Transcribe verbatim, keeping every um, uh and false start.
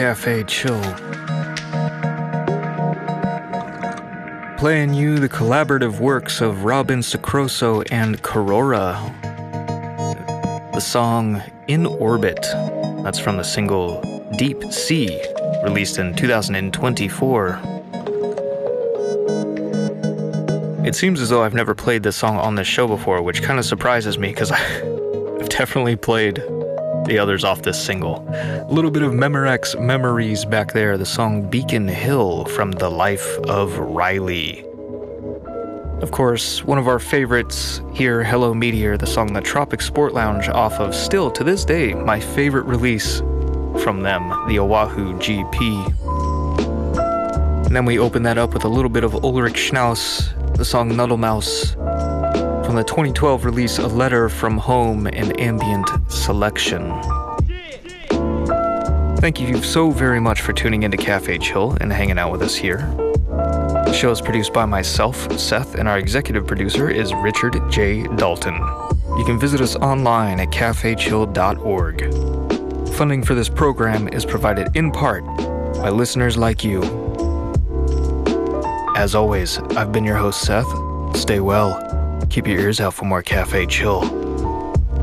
Cafe Chill. Playing you the collaborative works of Robin Sacroso and Corora. The song In Orbit. That's from the single Deep Sea, released in two thousand twenty-four. It seems as though I've never played this song on this show before, which kind of surprises me because I've definitely played the others off this single. A little bit of Memorex memories back there, the song Beacon Hill from The Life of Riley. Of course, one of our favorites here, Hello Meteor, the song The Tropic Sport Lounge off of, still to this day, my favorite release from them, the Oahu G P. And then we open that up with a little bit of Ulrich Schnaus, the song Nuddlemaus, from the twenty twelve release A Letter from Home and Ambient Selection. Thank you so very much for tuning into Cafe Chill and hanging out with us here. The show is produced by myself, Seth, and our executive producer is Richard J. Dalton. You can visit us online at cafe chill dot org. Funding for this program is provided in part by listeners like you. As always, I've been your host, Seth. Stay well. Keep your ears out for more Cafe Chill.